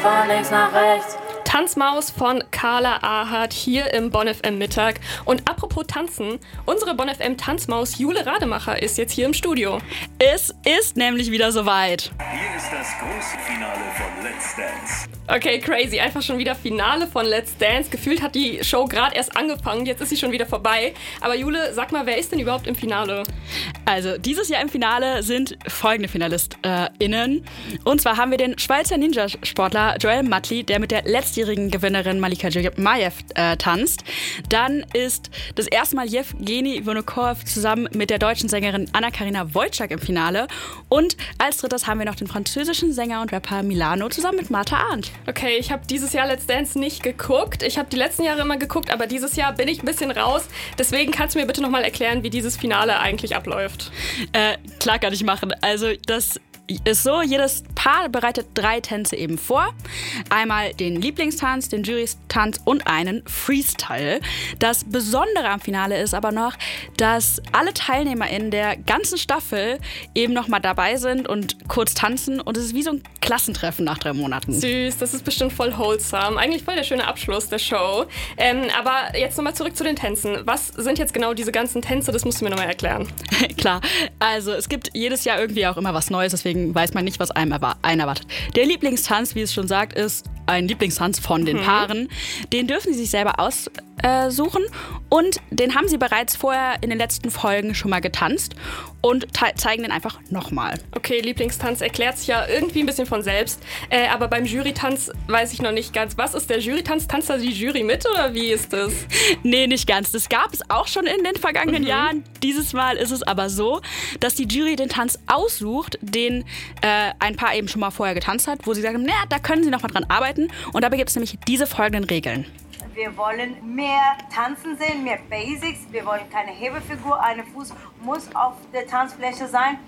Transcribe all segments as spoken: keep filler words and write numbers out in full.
von links nach rechts. Tanzmaus von Carla Ahart hier im Bonn F M Mittag. Und apropos Tanzen, unsere Bonn F M Tanzmaus Jule Rademacher ist jetzt hier im Studio. Es ist nämlich wieder soweit. Hier ist das große Finale von Let's Dance. Okay, crazy. Einfach schon wieder Finale von Let's Dance. Gefühlt hat die Show gerade erst angefangen, jetzt ist sie schon wieder vorbei. Aber Jule, sag mal, wer ist denn überhaupt im Finale? Also, dieses Jahr im Finale sind folgende FinalistInnen. Und zwar haben wir den Schweizer Ninja-Sportler Joel Matli, der mit der letztjährigen Gewinnerin Malika Djurjev äh, tanzt. Dann ist das erste Mal Jewgeni Vinokourov zusammen mit der deutschen Sängerin Anna-Karina Wojcik im Finale. Und als drittes haben wir noch den französischen Sänger und Rapper Milano zusammen mit Martha Arndt. Okay, ich habe dieses Jahr Let's Dance nicht geguckt. Ich habe die letzten Jahre immer geguckt, aber dieses Jahr bin ich ein bisschen raus. Deswegen kannst du mir bitte nochmal erklären, wie dieses Finale eigentlich abläuft. Äh, klar kann ich machen. Also das ist so, jedes Paar bereitet drei Tänze eben vor. Einmal den Lieblingstanz, den Jurytanz und einen Freestyle. Das Besondere am Finale ist aber noch, dass alle TeilnehmerInnen der ganzen Staffel eben nochmal dabei sind und kurz tanzen. Und es ist wie so ein Klassentreffen nach drei Monaten. Süß, das ist bestimmt voll wholesome. Eigentlich voll der schöne Abschluss der Show. Ähm, aber jetzt nochmal zurück zu den Tänzen. Was sind jetzt genau diese ganzen Tänze? Das musst du mir nochmal erklären. Klar, also es gibt jedes Jahr irgendwie auch immer was Neues, deswegen weiß man nicht, was einem einen erwartet. Der Lieblingstanz, wie es schon sagt, ist ein Lieblingstanz von den mhm. Paaren. Den dürfen sie sich selber aussuchen und den haben sie bereits vorher in den letzten Folgen schon mal getanzt und te- zeigen den einfach nochmal. Okay, Lieblingstanz erklärt sich ja irgendwie ein bisschen von selbst, äh, aber beim Jurytanz weiß ich noch nicht ganz. Was ist der Jurytanz? Tanzt da die Jury mit oder wie ist das? Nee, nicht ganz. Das gab es auch schon in den vergangenen mhm. Jahren. Dieses Mal ist es aber so, dass die Jury den Tanz aussucht, den äh, ein Paar eben schon mal vorher getanzt hat, wo sie sagen, naja, da können sie noch mal dran arbeiten. Und dabei gibt es nämlich diese folgenden Regeln. Wir wollen mehr Tanzen sehen, mehr Basics. Wir wollen keine Hebefigur. Ein Fuß muss auf der Tanzfläche sein.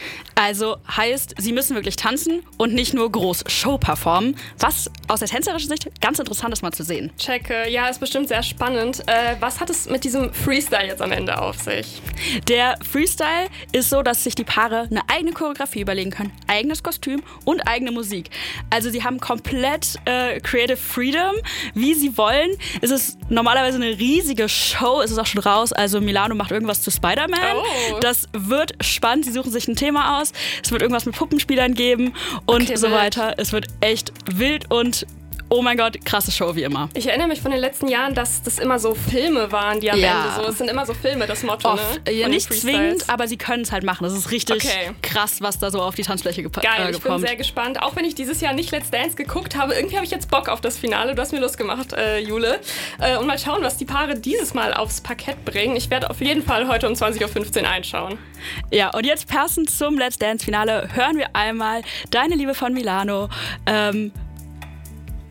Also heißt, sie müssen wirklich tanzen und nicht nur groß Show performen. Was aus der tänzerischen Sicht ganz interessant ist mal zu sehen. Checke, ja, ist bestimmt sehr spannend. Äh, was hat es mit diesem Freestyle jetzt am Ende auf sich? Der Freestyle ist so, dass sich die Paare eine eigene Choreografie überlegen können, eigenes Kostüm und eigene Musik. Also sie haben komplett äh, Creative Freedom, wie sie wollen. Es ist normalerweise eine riesige Show, es ist auch schon raus. Also Milano macht irgendwas zu Spider-Man. Oh. Das wird spannend, sie suchen sich ein Thema aus. Es wird irgendwas mit Puppenspielern geben und okay, so weiter. Es wird echt wild und oh mein Gott, krasse Show wie immer. Ich erinnere mich von den letzten Jahren, dass das immer so Filme waren, die am ja. Ende so. Es sind immer so Filme, das Motto, Oft. ne? Ja, nicht zwingend, aber sie können es halt machen. Das ist richtig okay. krass, was da so auf die Tanzfläche gepa- Geil, äh, ich bin kommt. sehr gespannt. Auch wenn ich dieses Jahr nicht Let's Dance geguckt habe, irgendwie habe ich jetzt Bock auf das Finale. Du hast mir Lust gemacht, äh, Jule. Äh, und mal schauen, was die Paare dieses Mal aufs Parkett bringen. Ich werde auf jeden Fall heute um zwanzig Uhr fünfzehn einschauen. Ja, und jetzt passend zum Let's Dance Finale hören wir einmal Deine Liebe von Milano. Ähm,